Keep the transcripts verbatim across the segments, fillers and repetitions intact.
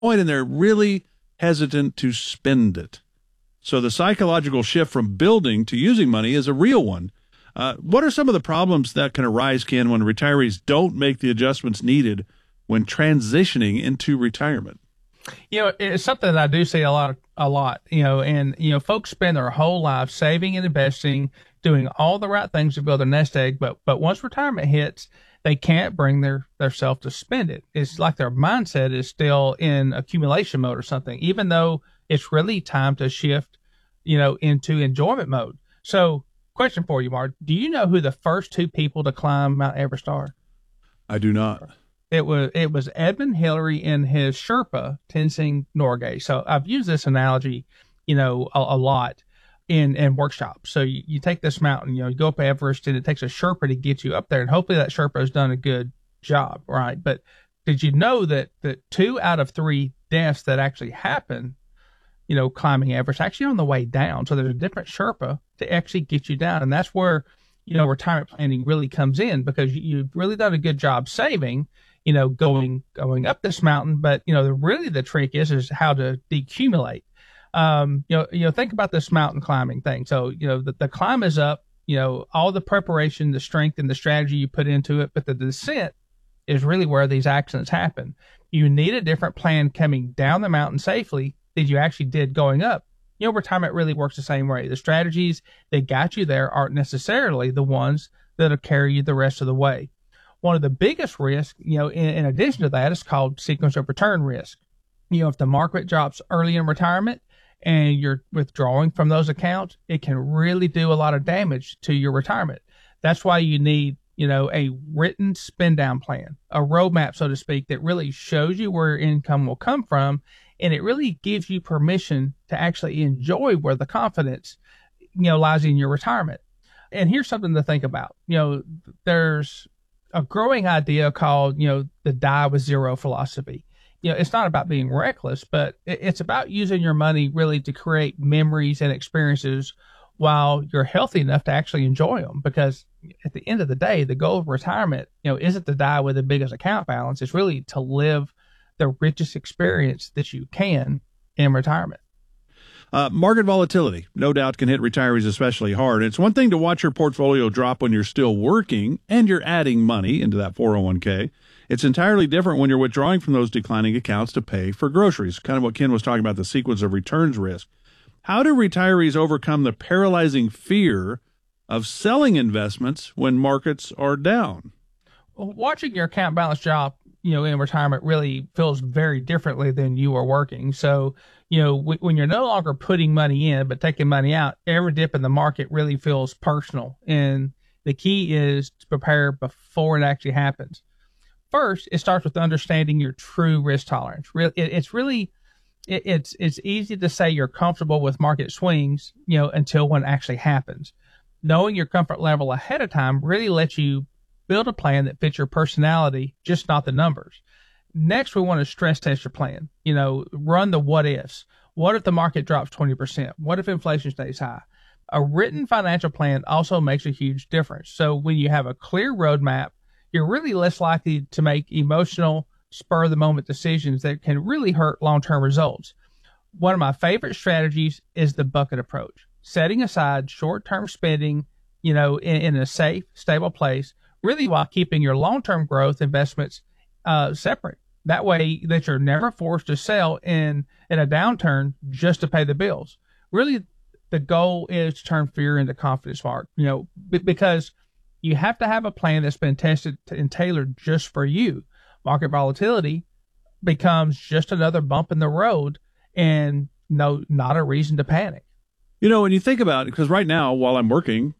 point and they're really hesitant to spend it. So the psychological shift from building to using money is a real one. Uh, what are some of the problems that can arise, Ken, when retirees don't make the adjustments needed when transitioning into retirement? You know, it's something that I do see a lot, a lot, you know, and, you know, folks spend their whole life saving and investing, doing all the right things to build their nest egg. But, but once retirement hits, they can't bring their, their self to spend it. It's like their mindset is still in accumulation mode or something, even though it's really time to shift, you know, into enjoyment mode. So question for you, Mark, do you know who the first two people to climb Mount Everest are? I do not. It was it was Edmund Hillary and his Sherpa, Tenzing Norgay. So I've used this analogy, you know, a, a lot in, in workshops. So you, you take this mountain, you know, you go up Everest, and it takes a Sherpa to get you up there, and hopefully that Sherpa has done a good job, right? But did you know that that two out of three deaths that actually happen, you know, climbing Everest, actually on the way down? So there's a different Sherpa to actually get you down, and that's where, you know, retirement planning really comes in, because you, you've really done a good job saving, you know, going, going up this mountain. But, you know, the, really the trick is, is how to decumulate. Um, you know, you know, think about this mountain climbing thing. So, you know, the, the climb is up, you know, all the preparation, the strength and the strategy you put into it, but the descent is really where these accidents happen. You need a different plan coming down the mountain safely than you actually did going up. You know, retirement really works the same way. The strategies that got you there aren't necessarily the ones that'll carry you the rest of the way. One of the biggest risks, you know, in, in addition to that, is called sequence of return risk. You know, if the market drops early in retirement and you're withdrawing from those accounts, it can really do a lot of damage to your retirement. That's why you need, you know, a written spend down plan, a roadmap, so to speak, that really shows you where your income will come from. And it really gives you permission to actually enjoy where the confidence, you know, lies in your retirement. And here's something to think about. You know, there's a growing idea called, you know, the die with zero philosophy. You know, it's not about being reckless, but it's about using your money really to create memories and experiences while you're healthy enough to actually enjoy them. Because at the end of the day, the goal of retirement, you know, isn't to die with the biggest account balance. It's really to live the richest experience that you can in retirement. Uh, market volatility, no doubt, can hit retirees especially hard. It's one thing to watch your portfolio drop when you're still working and you're adding money into that four oh one k. It's entirely different when you're withdrawing from those declining accounts to pay for groceries, kind of what Ken was talking about, the sequence of returns risk. How do retirees overcome the paralyzing fear of selling investments when markets are down? Well, watching your account balance drop, you know, in retirement really feels very differently than you are working. So, you know, w- when you're no longer putting money in, but taking money out, every dip in the market really feels personal. And the key is to prepare before it actually happens. First, it starts with understanding your true risk tolerance. Re- it, it's really, it, it's, it's easy to say you're comfortable with market swings, you know, until one actually happens. Knowing your comfort level ahead of time really lets you build a plan that fits your personality, just not the numbers. Next, we want to stress test your plan. You know, run the what ifs. What if the market drops twenty percent? What if inflation stays high? A written financial plan also makes a huge difference. So when you have a clear roadmap, you're really less likely to make emotional, spur of the moment decisions that can really hurt long-term results. One of my favorite strategies is the bucket approach. Setting aside short-term spending, you know, in, in a safe, stable place, really while keeping your long-term growth investments uh, separate. That way that you're never forced to sell in, in a downturn just to pay the bills. Really, the goal is to turn fear into confidence, Mark, you know, b- because you have to have a plan that's been tested and tailored just for you. Market volatility becomes just another bump in the road and no, not a reason to panic. You know, when you think about it, because right now, while I'm working,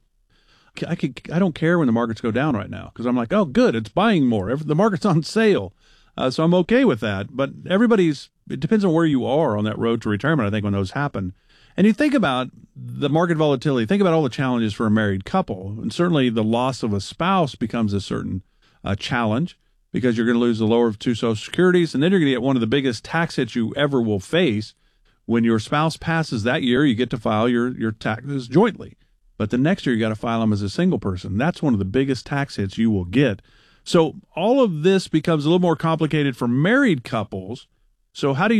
I could, I don't care when the markets go down right now, because I'm like, oh, good, it's buying more. The market's on sale. Uh, so I'm okay with that. But everybody's, it depends on where you are on that road to retirement, I think, when those happen. And you think about the market volatility, think about all the challenges for a married couple. And certainly the loss of a spouse becomes a certain uh, challenge, because you're going to lose the lower of two Social Securities. And then you're going to get one of the biggest tax hits you ever will face. When your spouse passes that year, you get to file your, your taxes jointly. But the next year, you got to file them as a single person. That's one of the biggest tax hits you will get. So all of this becomes a little more complicated for married couples So how do you